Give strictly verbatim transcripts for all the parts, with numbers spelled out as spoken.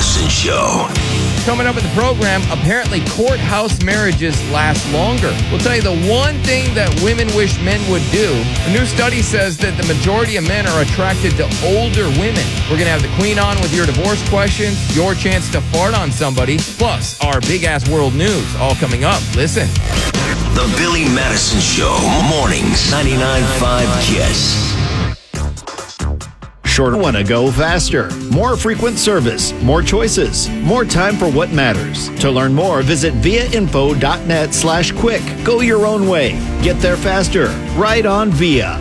Madison Show. Coming up in the program, apparently courthouse marriages last longer. We'll tell you the one thing that women wish men would do. A new study says that the majority of men are attracted to older women. We're going to have the Queen on with your divorce questions, your chance to fart on somebody, plus our big-ass world news, all coming up. Listen. The Billy Madison Show, mornings, ninety-nine point five KISS. Shorter want to go faster. More frequent service. More choices. More time for what matters. To learn more, visit viainfo.net slash quick. Go your own way. Get there faster. Right on Via.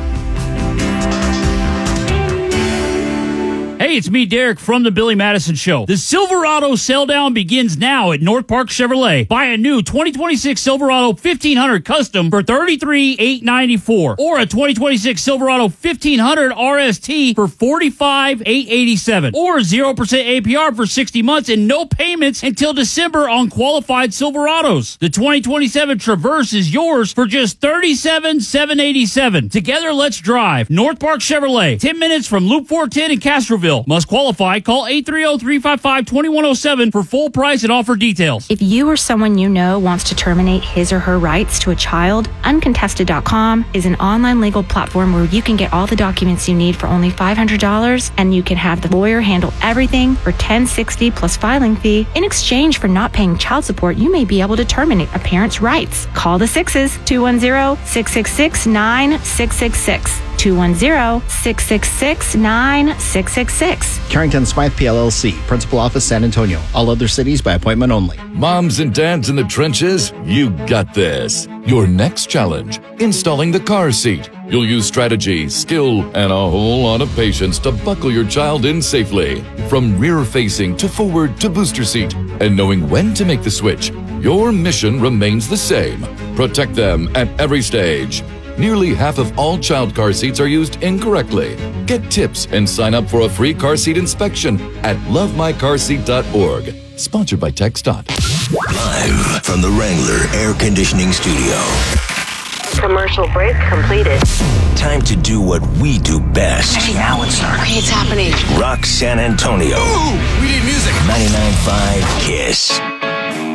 Hey, it's me, Derek, from the Billy Madison Show. The Silverado sell-down begins now at North Park Chevrolet. Buy a new twenty twenty-six Silverado fifteen hundred Custom for thirty-three thousand eight hundred ninety-four dollars or a twenty twenty-six Silverado fifteen hundred R S T for forty-five thousand eight hundred eighty-seven dollars or zero percent A P R for sixty months and no payments until December on qualified Silverados. The twenty twenty-seven Traverse is yours for just thirty-seven thousand seven hundred eighty-seven dollars. Together, let's drive. North Park Chevrolet, ten minutes from Loop four ten in Castroville. Must qualify. Call eight three zero, three five five, two one zero seven for full price and offer details. If you or someone you know wants to terminate his or her rights to a child, uncontested dot com is an online legal platform where you can get all the documents you need for only five hundred dollars, and you can have the lawyer handle everything for ten sixty plus filing fee. In exchange for not paying child support, you may be able to terminate a parent's rights. Call the Sixes, two one zero, six six six, nine six six six. two one zero, six six six, nine six six six. Carrington Smythe P L L C, Principal Office, San Antonio. All other cities by appointment only. Moms and dads in the trenches, you got this. Your next challenge, installing the car seat. You'll use strategy, skill, and a whole lot of patience to buckle your child in safely. From rear-facing to forward to booster seat. And knowing when to make the switch, your mission remains the same. Protect them at every stage. Nearly half of all child car seats are used incorrectly. Get tips and sign up for a free car seat inspection at love my car seat dot org. Sponsored by TxDOT. Live from the Wrangler Air Conditioning Studio. Commercial break completed. Time to do what we do best. Hey, now it's starting. Okay, it's happening. Rock San Antonio. Ooh, we need music. ninety-nine point five KISS.